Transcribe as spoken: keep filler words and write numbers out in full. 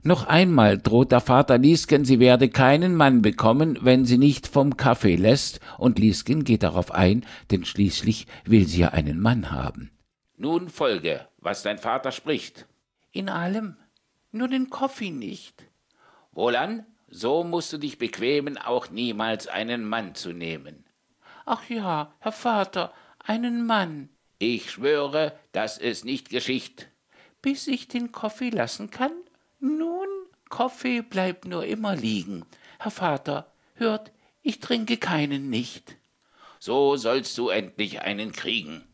Noch einmal droht der Vater Liesken, sie werde keinen Mann bekommen, wenn sie nicht vom Kaffee lässt, und Liesken geht darauf ein, denn schließlich will sie ja einen Mann haben. »Nun folge, was dein Vater spricht.« »In allem, nur den Kaffee nicht.« »Wohlan, so musst du dich bequemen, auch niemals einen Mann zu nehmen.« »Ach ja, Herr Vater, einen Mann.« »Ich schwöre, dass es nicht geschicht.« »Bis ich den Kaffee lassen kann?« »Nun, Kaffee bleibt nur immer liegen. Herr Vater, hört, ich trinke keinen nicht.« »So sollst du endlich einen kriegen.«